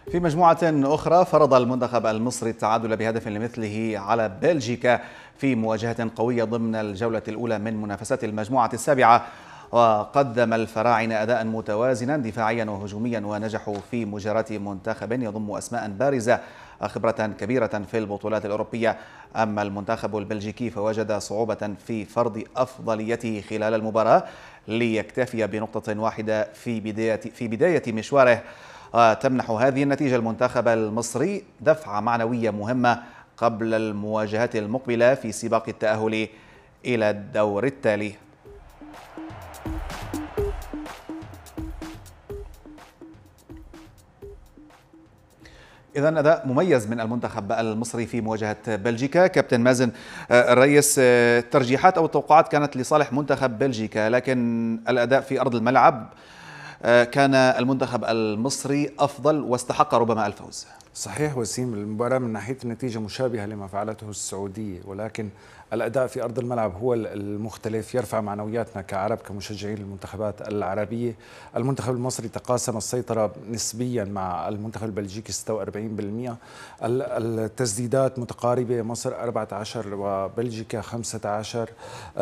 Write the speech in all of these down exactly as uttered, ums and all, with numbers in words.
في مجموعة أخرى فرض المنتخب المصري التعادل بهدف لمثله على بلجيكا في مواجهة قوية ضمن الجولة الأولى من منافسات المجموعة السابعة. وقدم الفراعنة أداء متوازنا دفاعيا وهجوميا، ونجحوا في مجاراة منتخب يضم أسماء بارزة خبرة كبيرة في البطولات الأوروبية. أما المنتخب البلجيكي فوجد صعوبة في فرض أفضليته خلال المباراة ليكتفي بنقطة واحدة في بداية في بداية مشواره. تمنح هذه النتيجة المنتخب المصري دفعة معنوية مهمة قبل المواجهات المقبلة في سباق التأهل إلى الدور التالي. إذن أداء مميز من المنتخب المصري في مواجهة بلجيكا. كابتن مازن الرئيس، الترجيحات أو التوقعات كانت لصالح منتخب بلجيكا، لكن الأداء في أرض الملعب كان المنتخب المصري أفضل واستحق ربما الفوز. صحيح وسيم، المباراة من ناحية النتيجة مشابهة لما فعلته السعودية، ولكن الأداء في أرض الملعب هو المختلف، يرفع معنوياتنا كعرب كمشجعين المنتخبات العربية. المنتخب المصري تقاسم السيطرة نسبيا مع المنتخب البلجيكي ستة وأربعين بالمئة. التسديدات متقاربة، مصر أربعة عشر وبلجيكا خمسة عشر.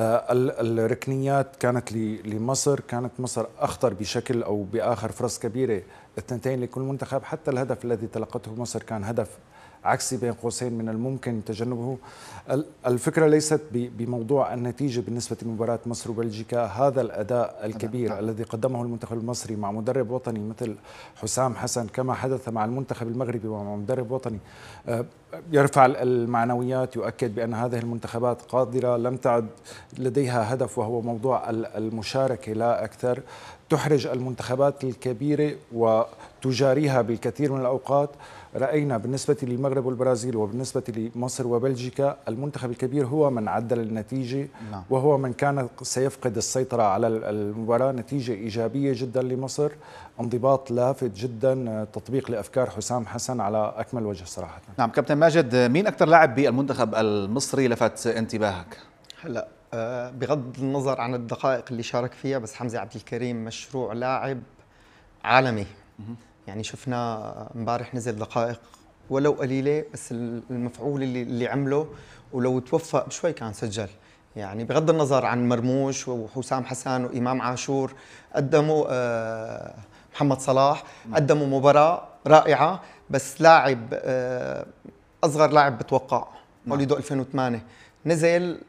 الركنيات كانت لمصر، كانت مصر أخطر بشكل أو بآخر فرص كبيرة، اثنتين لكل منتخب. حتى الهدف الذي تلقته مصر كان هدف عكسي بين قوسين من الممكن تجنبه. الفكرة ليست بموضوع النتيجة بالنسبة لمباراة مصر وبلجيكا، هذا الأداء الكبير نعم. الذي قدمه المنتخب المصري مع مدرب وطني مثل حسام حسن، كما حدث مع المنتخب المغربي ومع مدرب وطني، يرفع المعنويات، يؤكد بأن هذه المنتخبات قادرة، لم تعد لديها هدف وهو موضوع المشاركة لا أكثر. تحرج المنتخبات الكبيرة وتجاريها بالكثير من الأوقات. رأينا بالنسبة للمغرب والبرازيل وبالنسبة لمصر وبلجيكا المنتخب الكبير هو من عدل النتيجة نعم. وهو من كان سيفقد السيطرة على المباراة. نتيجة إيجابية جدا لمصر، انضباط لافت جدا، تطبيق لأفكار حسام حسن على أكمل وجه صراحة. نعم كابتن ماجد، مين أكثر لاعب بالمنتخب المصري لفت انتباهك؟ هلا بغض النظر عن الدقائق اللي شارك فيها، بس حمزة عبد الكريم مشروع لاعب عالمي. يعني شفنا امبارح نزل دقائق ولو قليله، بس المفعول اللي, اللي عمله، ولو توفق بشوي كان سجل. يعني بغض النظر عن مرموش وحسام حسن وامام عاشور، قدموا آه محمد صلاح، قدموا مباراه رائعه. بس لاعب آه اصغر لاعب بتوقع، مواليد ألفين وثمانية، نزل.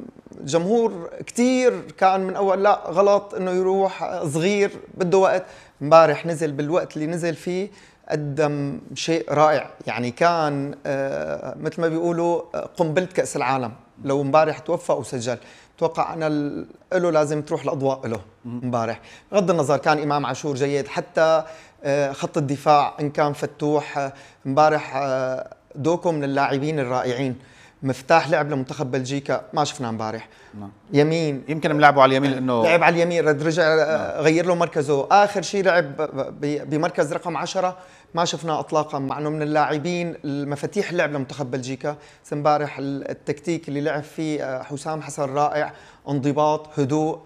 جمهور كتير كان من اول لا غلط انه يروح صغير بده وقت. امبارح نزل بالوقت اللي نزل فيه، قدم شيء رائع. يعني كان مثل ما بيقولوا قنبلة كأس العالم. لو امبارح توفق وسجل، اتوقع انا له لازم تروح الاضواء له امبارح. بغض النظر كان امام عاشور جيد، حتى خط الدفاع ان كان فتوح امبارح. دوكو من اللاعبين الرائعين، مفتاح لعب لمنتخب بلجيكا ما شفناه امبارح. نعم. يمين يمكن ملعبه على اليمين لانه لعب على اليمين، رد رجع نعم. غير له مركزه، اخر شيء لعب بمركز رقم عشرة، ما شفناه اطلاقا، مع انه من اللاعبين المفاتيح اللعب لمنتخب بلجيكا. امبارح التكتيك اللي لعب فيه حسام حسن رائع، انضباط، هدوء،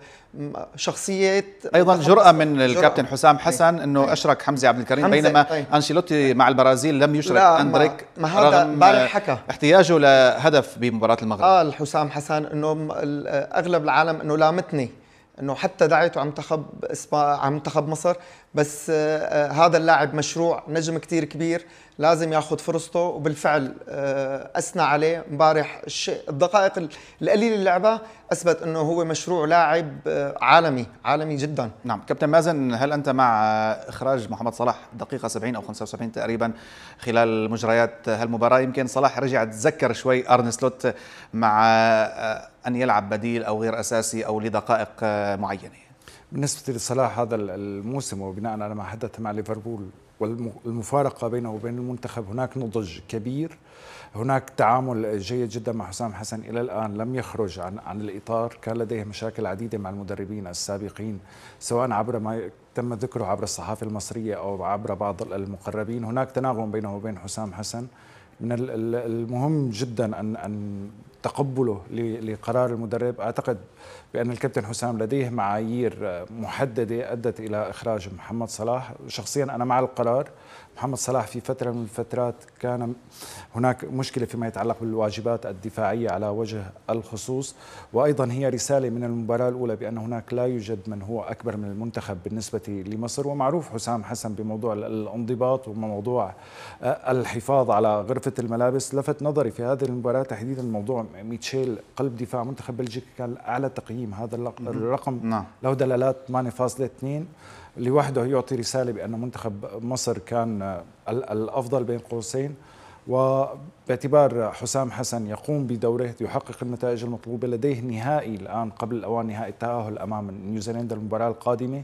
شخصية، ايضا جرأة من الكابتن حسام حسن انه اشرك حمزة عبد الكريم، بينما طيب. انشيلوتي مع البرازيل لم يشرك اندريك ما هذا امبارح حكى احتياجه لهدف بمباراة المغرب. قال حسام حسن انه اغلب العالم انه لامتني، انه حتى دعيته على منتخب على منتخب مصر، بس آه هذا اللاعب مشروع، نجم كتير كبير، لازم ياخذ فرصته. وبالفعل آه اثنى عليه امبارح. الشيء الدقائق القليله اللي لعبها اثبت انه هو مشروع لاعب آه عالمي عالمي جدا. نعم كابتن مازن، هل انت مع اخراج محمد صلاح دقيقه سبعين او خمسة وسبعين تقريبا خلال مجريات هالمباراه؟ يمكن صلاح رجع تذكر شوي ارن سلوت مع آه ان يلعب بديل او غير اساسي او لدقائق آه معينه. بالنسبة لصلاح هذا الموسم وبناء على ما حدث مع ليفربول والمفارقة بينه وبين المنتخب، هناك نضج كبير، هناك تعامل جيد جدا مع حسام حسن. إلى الآن لم يخرج عن عن الإطار. كان لديه مشاكل عديدة مع المدربين السابقين، سواء عبر ما تم ذكره عبر الصحافة المصرية أو عبر بعض المقربين. هناك تناغم بينه وبين حسام حسن. من المهم جدا أن أن تقبله لقرار المدرب. أعتقد بأن الكابتن حسام لديه معايير محددة أدت إلى إخراج محمد صلاح. شخصيا أنا مع القرار. محمد صلاح في فترة من الفترات كان هناك مشكلة فيما يتعلق بالواجبات الدفاعية على وجه الخصوص، وأيضا هي رسالة من المباراة الأولى بأن هناك لا يوجد من هو أكبر من المنتخب بالنسبة لمصر. ومعروف حسام حسن بموضوع الانضباط وموضوع الحفاظ على غرفة الملابس. لفت نظري في هذه المباراة تحديدا موضوع ميتشيل قلب دفاع منتخب بلجيكا، كان أعلى تقييم. هذا الرقم نعم. له دلالات ثمانية فاصلة اثنين لوحده يعطي رسالة بأن منتخب مصر كان الأفضل بين قوسين. وباعتبار حسام حسن يقوم بدوره يحقق النتائج المطلوبة، لديه نهائي الآن قبل الأوان، نهائي التأهل أمام نيوزيلندا المباراة القادمة،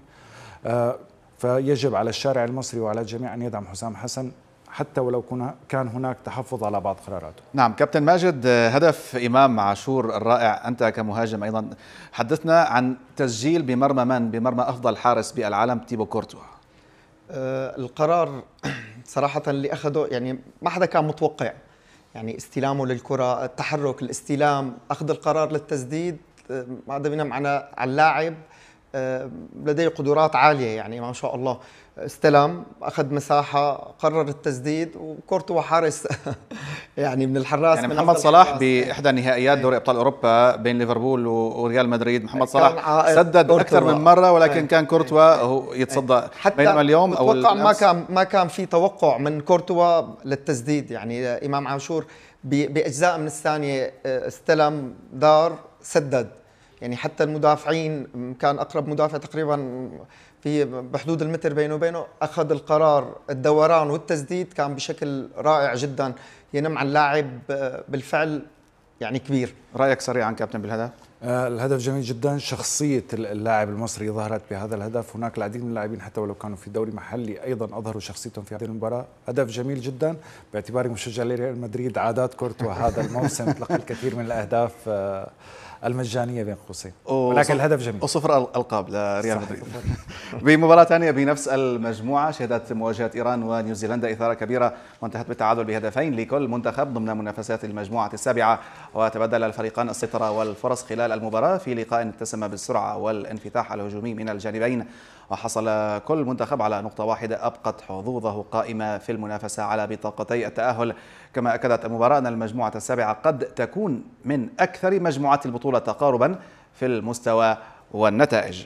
فيجب على الشارع المصري وعلى الجميع أن يدعم حسام حسن حتى ولو كان هناك تحفظ على بعض قراراته. نعم كابتن ماجد، هدف إمام عاشور الرائع، أنت كمهاجم أيضا حدثنا عن تسجيل بمرمى من بمرمى أفضل حارس بالعالم تيبو كورتوا. أه القرار صراحة اللي أخذه يعني ما حدا كان متوقع، يعني استلامه للكرة، التحرك، الاستلام، أخذ القرار للتسديد. هذا بناء على على اللاعب أه لديه قدرات عالية، يعني ما شاء الله. استلم، أخذ مساحة، قرر التسديد، وكورتوا حارس يعني من الحراس. يعني من محمد صلاح بإحدى نهائيات دوري أبطال أوروبا بين ليفربول وريال مدريد، محمد صلاح سدد أكثر من مرة، ولكن كان كورتوا هو يتصدى. بينما اليوم أو ما كان ما كان في توقع من كورتوا للتسديد. يعني إمام عاشور بأجزاء من الثانية استلم، دار، سدد. يعني حتى المدافعين، كان أقرب مدافع تقريبا في بحدود المتر بينه وبينه، أخذ القرار، الدوران والتسديد كان بشكل رائع جدا، ينم عن اللاعب بالفعل يعني كبير. رأيك سريعا كابتن بالهدف؟ آه الهدف جميل جدا. شخصية اللاعب المصري ظهرت بهذا الهدف. هناك العديد من اللاعبين حتى ولو كانوا في دوري محلي أيضا أظهروا شخصيتهم في هذه المباراة. هدف جميل جدا. باعتباري مشجع لريال مدريد، عادات كورتوا هذا الموسم تلقى الكثير من الأهداف آه المجانية بين قوسين، ولكن الهدف جميل. وصفر ألقاب لريال مدريد. بمباراة ثانية بنفس المجموعة شهدت مواجهة إيران ونيوزيلندا إثارة كبيرة، وانتهت بالتعادل بهدفين لكل منتخب ضمن منافسات المجموعة السابعة. وتبادل الفريقان السيطرة والفرص خلال المباراة في لقاء اتسم بالسرعة والانفتاح الهجومي من الجانبين، وحصل كل منتخب على نقطة واحدة أبقت حظوظه قائمة في المنافسة على بطاقتي التأهل. كما أكدت المباراة أن المجموعة السابعة قد تكون من أكثر مجموعات البطولة تقاربا في المستوى والنتائج.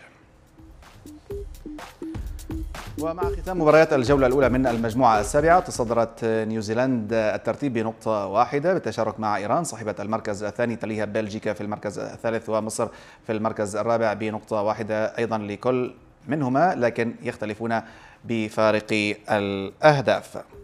ومع ختام مباريات الجولة الأولى من المجموعة السابعة، تصدرت نيوزيلندا الترتيب بنقطة واحدة بالتشارك مع إيران صاحبة المركز الثاني، تليها بلجيكا في المركز الثالث، ومصر في المركز الرابع بنقطة واحدة أيضا لكل منهما، لكن يختلفون بفارق الأهداف.